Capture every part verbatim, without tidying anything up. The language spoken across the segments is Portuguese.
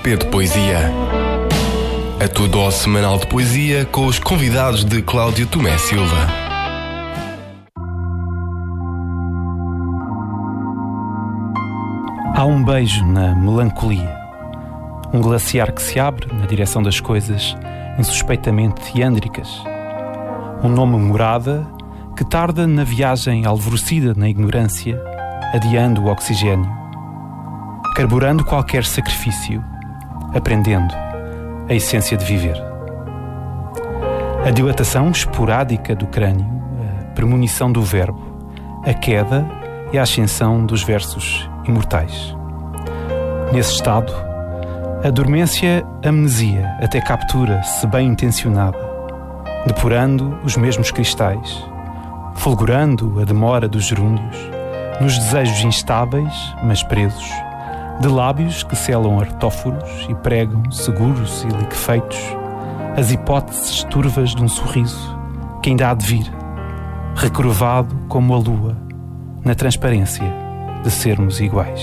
P de Poesia. A tua dose semanal de poesia com os convidados de Cláudio Tomé Silva. Há um beijo na melancolia, um glaciar que se abre na direção das coisas insuspeitamente ândricas, um nome morada que tarda na viagem alvorocida na ignorância, adiando o oxigênio, carburando qualquer sacrifício, aprendendo a essência de viver. A dilatação esporádica do crânio, a premonição do verbo, a queda e a ascensão dos versos imortais. Nesse estado, a dormência amnesia até captura, se bem intencionada, depurando os mesmos cristais, fulgurando a demora dos gerúndios, nos desejos instáveis, mas presos, de lábios que selam artóforos e pregam, seguros e liquefeitos, as hipóteses turvas de um sorriso que ainda há de vir, recurvado como a lua, na transparência de sermos iguais.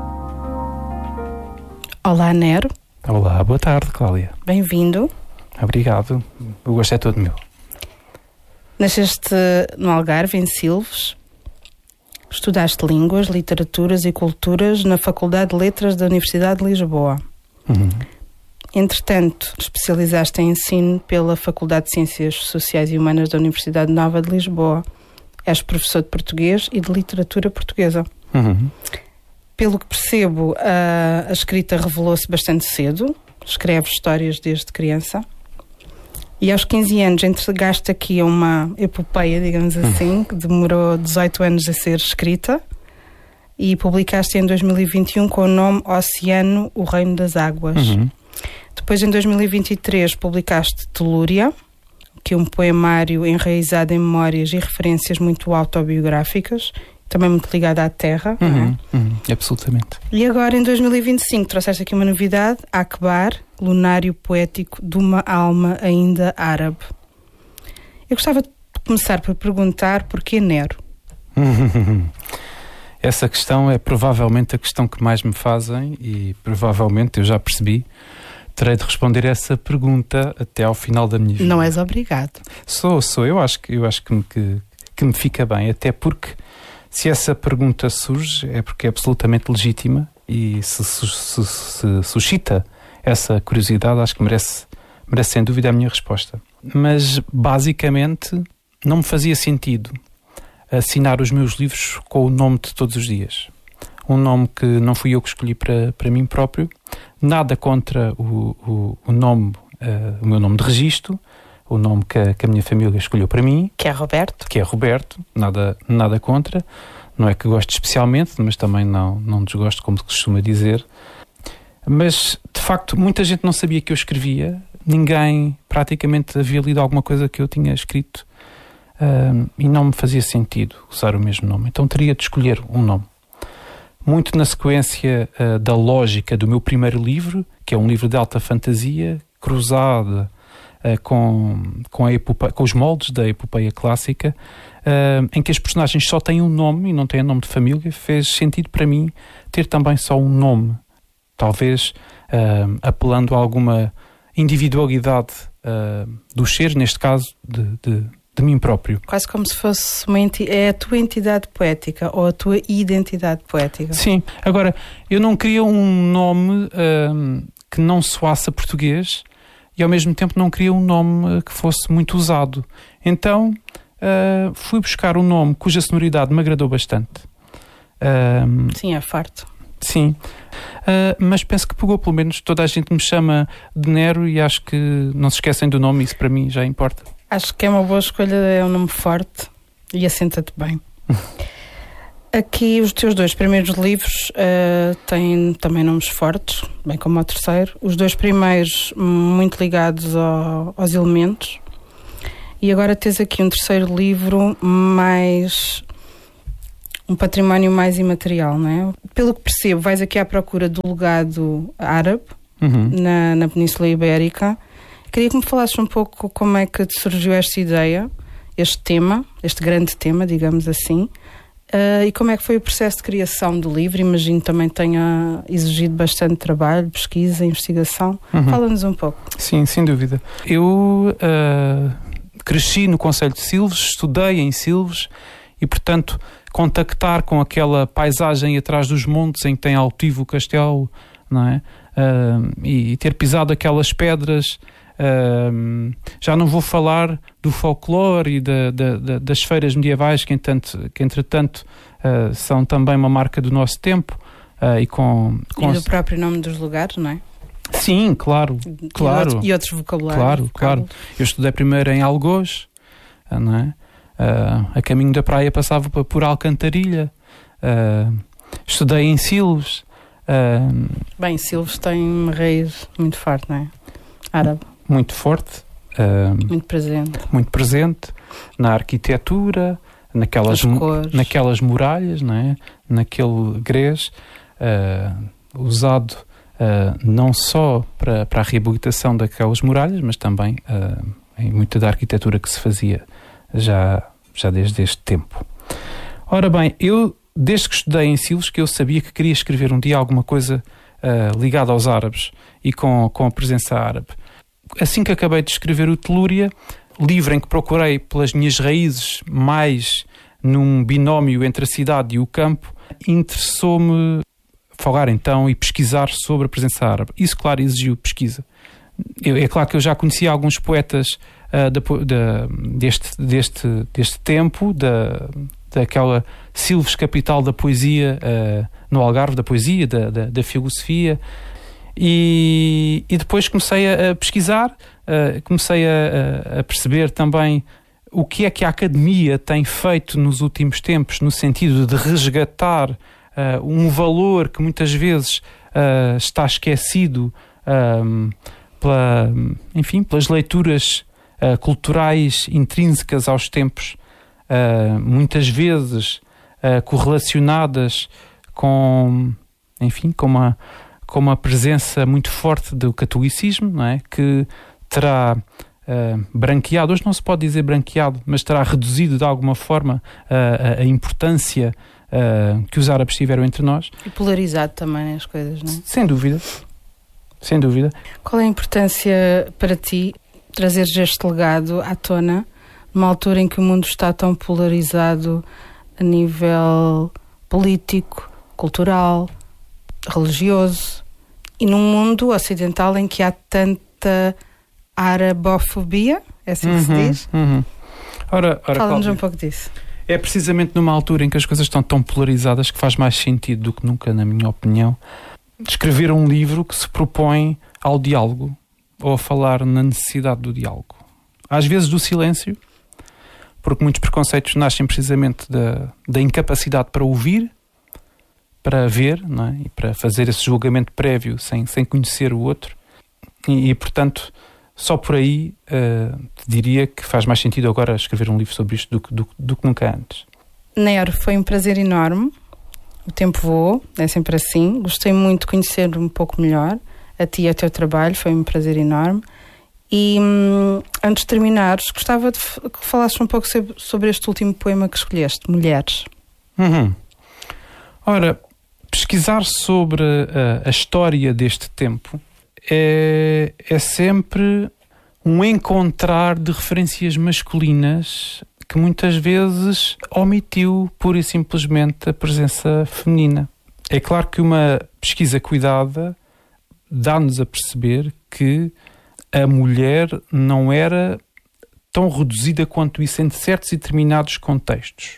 Olá, Nero. Olá, boa tarde, Cláudia. Bem-vindo. Obrigado, o gosto é todo meu. Nasceste no Algarve, em Silves. Estudaste Línguas, Literaturas e Culturas na Faculdade de Letras da Universidade de Lisboa. Uhum. Entretanto, especializaste em Ensino pela Faculdade de Ciências Sociais e Humanas da Universidade Nova de Lisboa. És professor de Português e de Literatura Portuguesa. Uhum. Pelo que percebo, a, a escrita revelou-se bastante cedo. Escreves histórias desde criança. E aos quinze anos entregaste aqui uma epopeia, digamos assim, que demorou dezoito anos a ser escrita, e publicaste em dois mil e vinte e um com o nome Oceano, o Reino das Águas. Uhum. Depois, em dois mil e vinte e três, publicaste Telúria, que é um poemário enraizado em memórias e referências muito autobiográficas, também muito ligado à terra. Uhum. Não é? Uhum. Absolutamente. E agora, em dois mil e vinte e cinco, trouxeste aqui uma novidade, Akbar, Lunário Poético de uma Alma Ainda Árabe. Eu gostava de começar por perguntar porquê Nero? Essa questão é provavelmente a questão que mais me fazem e provavelmente, eu já percebi, terei de responder essa pergunta até ao final da minha vida. Não és obrigado. Sou, sou. Eu acho que, eu acho que, me, que, que me fica bem, até porque se essa pergunta surge é porque é absolutamente legítima e se, se, se, se suscita essa curiosidade, acho que merece, merece sem dúvida a minha resposta. Mas basicamente não me fazia sentido assinar os meus livros com o nome de todos os dias. Um nome que não fui eu que escolhi para, para mim próprio. Nada contra o, o, o nome, uh, o meu nome de registro, o nome que a, que a minha família escolheu para mim. Que é Roberto. Que é Roberto, nada, nada contra. Não é que gosto especialmente, mas também não, não desgosto, como se costuma dizer. Mas, de facto, muita gente não sabia que eu escrevia. Ninguém praticamente havia lido alguma coisa que eu tinha escrito. Uh, e não me fazia sentido usar o mesmo nome. Então teria de escolher um nome. Muito na sequência uh, da lógica do meu primeiro livro, que é um livro de alta fantasia, cruzada uh, com, com, a epopeia, com os moldes da epopeia clássica, uh, em que as personagens só têm um nome e não têm nome de família. Fez sentido para mim ter também só um nome. Talvez uh, apelando a alguma individualidade uh, do ser, neste caso, de, de, de mim próprio. Quase como se fosse uma enti- é a tua entidade poética ou a tua identidade poética. Sim. Agora, eu não queria um nome uh, que não soasse a português e ao mesmo tempo não queria um nome uh, que fosse muito usado. Então uh, fui buscar um nome cuja sonoridade me agradou bastante. Uh, Sim, é farto. Sim, uh, mas penso que pegou, pelo menos toda a gente me chama de Nero e acho que não se esquecem do nome, isso para mim já importa. Acho que é uma boa escolha, é um nome forte e assenta-te bem. Aqui os teus dois primeiros livros uh, têm também nomes fortes, bem como o terceiro. Os dois primeiros muito ligados ao, aos elementos. E agora tens aqui um terceiro livro mais... um património mais imaterial, não é? Pelo que percebo, vais aqui à procura do legado árabe uhum. na, na Península Ibérica. Queria que me falasses um pouco como é que te surgiu esta ideia, este tema, este grande tema, digamos assim, Uh, e como é que foi o processo de criação do livro? Imagino também tenha exigido bastante trabalho, pesquisa, investigação. Uhum. Fala-nos um pouco. Sim, sem dúvida. Eu uh, cresci no concelho de Silves, estudei em Silves e, portanto, contactar com aquela paisagem atrás dos montes em que tem altivo o castelo, não é? Uh, e, e ter pisado aquelas pedras. Uh, já não vou falar do folclore e da, da, da, das feiras medievais que, entanto, que entretanto uh, são também uma marca do nosso tempo uh, e, com, com e do próprio nome dos lugares, não é? Sim, claro, e claro. Outro, e outros vocabulários. Claro, claro. Eu estudei primeiro em Algoz, uh, não é? Uh, a caminho da praia passava por Alcantarilha. Uh, estudei em Silves. Uh, Bem, Silves tem uma raiz muito forte, não é? Árabe. Muito forte. Uh, muito presente. Muito presente na arquitetura, naquelas, naquelas muralhas, não é? Naquele grés uh, usado uh, não só para, para a reabilitação daquelas muralhas, mas também uh, em muita da arquitetura que se fazia já, já desde este tempo. Ora bem, eu desde que estudei em Silves que eu sabia que queria escrever um dia alguma coisa uh, ligada aos árabes e com, com a presença árabe. Assim que acabei de escrever o Telúria, livro em que procurei pelas minhas raízes mais num binómio entre a cidade e o campo, interessou-me falar então e pesquisar sobre a presença árabe. Isso, claro, exigiu pesquisa. Eu, é claro que eu já conhecia alguns poetas uh, da, da, deste, deste, deste tempo, da, daquela Silves, capital da poesia, uh, no Algarve, da poesia, da, da, da filosofia. E, e depois comecei a, a pesquisar, uh, comecei a, a perceber também o que é que a academia tem feito nos últimos tempos no sentido de resgatar uh, um valor que muitas vezes uh, está esquecido um, pela, enfim, pelas leituras uh, culturais intrínsecas aos tempos, uh, muitas vezes uh, correlacionadas com, enfim, com uma com uma presença muito forte do catolicismo, não é? Que terá uh, branqueado, hoje não se pode dizer branqueado, mas terá reduzido de alguma forma uh, a, a importância uh, que os árabes tiveram entre nós. E polarizado também as coisas, não é? Sem dúvida, sem dúvida. Qual é a importância para ti trazeres este legado à tona numa altura em que o mundo está tão polarizado a nível político, cultural, religioso, e num mundo ocidental em que há tanta arabofobia, é assim que uhum, se diz? Uhum. Ora, ora, fala-nos um pouco disso. É precisamente numa altura em que as coisas estão tão polarizadas que faz mais sentido do que nunca, na minha opinião, escrever um livro que se propõe ao diálogo, ou a falar na necessidade do diálogo. Às vezes do silêncio, porque muitos preconceitos nascem precisamente da, da incapacidade para ouvir, para ver, não é? E para fazer esse julgamento prévio sem, sem conhecer o outro. E, e portanto, só por aí uh, diria que faz mais sentido agora escrever um livro sobre isto do que, do, do que nunca antes. Nero, foi um prazer enorme. O tempo voou, é sempre assim. Gostei muito de conhecer um pouco melhor a ti e o teu trabalho, foi um prazer enorme. E hum, antes de terminares, gostava de f- que falasses um pouco sobre, sobre este último poema que escolheste, Mulheres. Uhum. Ora, pesquisar sobre a, a história deste tempo é, é sempre um encontrar de referências masculinas que muitas vezes omitiu pura e simplesmente a presença feminina. É claro que uma pesquisa cuidada dá-nos a perceber que a mulher não era tão reduzida quanto isso em certos e determinados contextos.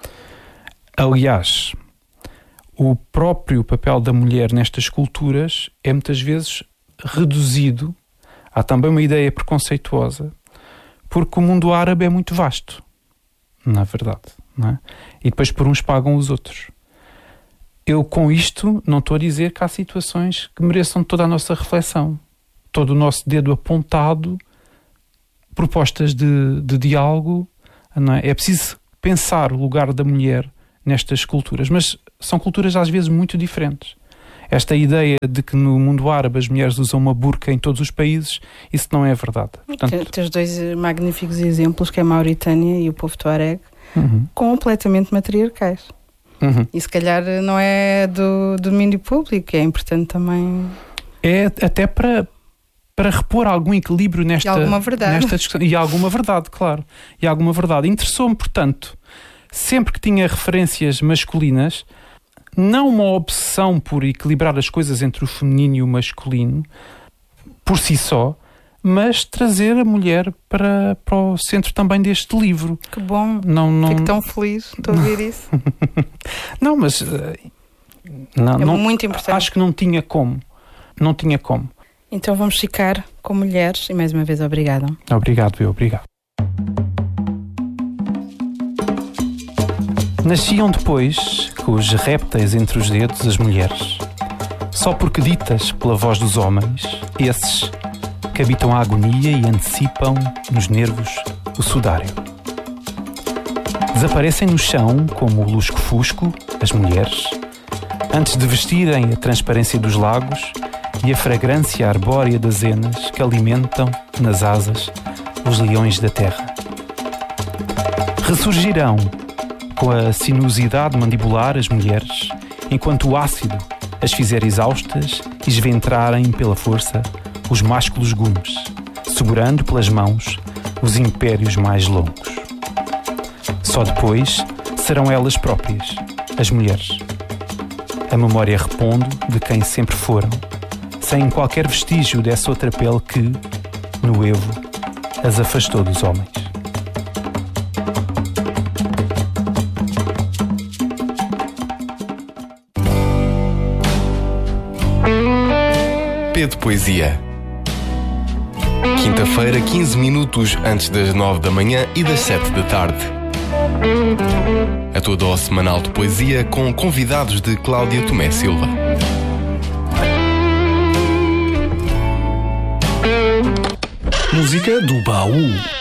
Aliás, o próprio papel da mulher nestas culturas é muitas vezes reduzido. Há também uma ideia preconceituosa, porque o mundo árabe é muito vasto, na verdade, não é? E depois por uns pagam os outros. Eu com isto não estou a dizer que há situações que mereçam toda a nossa reflexão, todo o nosso dedo apontado, propostas de, de diálogo, não é? É preciso pensar o lugar da mulher nestas culturas, mas são culturas às vezes muito diferentes. Esta ideia de que no mundo árabe as mulheres usam uma burca em todos os países, isso não é verdade. Portanto, tens dois magníficos exemplos, que é a Mauritânia e o povo tuareg, uhum. completamente matriarcais. Uhum. E se calhar não é do, do domínio público, é importante também. É até para, para repor algum equilíbrio nesta, e alguma verdade. nesta discussão. E alguma verdade, claro. E alguma verdade. Interessou-me, portanto, sempre que tinha referências masculinas, não uma obsessão por equilibrar as coisas entre o feminino e o masculino, por si só, mas trazer a mulher para, para o centro também deste livro. Que bom, não, não... fico tão feliz de ouvir isso. Não, mas... Não, é não, muito importante. Acho que não tinha como. Não tinha como. Então vamos ficar com mulheres e mais uma vez obrigada. Obrigado, eu, obrigado. Nasciam depois, com os répteis entre os dedos, as mulheres. Só porque ditas pela voz dos homens, esses que habitam a agonia e antecipam nos nervos o sudário. Desaparecem no chão como o lusco-fusco, as mulheres, antes de vestirem a transparência dos lagos e a fragrância arbórea das enas que alimentam nas asas os leões da terra. Ressurgirão com a sinuosidade mandibular as mulheres, enquanto o ácido as fizer exaustas e esventrarem pela força os másculos gumes, segurando pelas mãos os impérios mais longos. Só depois serão elas próprias, as mulheres, a memória repondo de quem sempre foram, sem qualquer vestígio dessa outra pele que, no evo, as afastou dos homens. P de Poesia. Quinta-feira, quinze minutos antes das nove da manhã e das sete da tarde. A tua dose semanal de poesia com convidados de Cláudia Tomé Silva. Música do baú.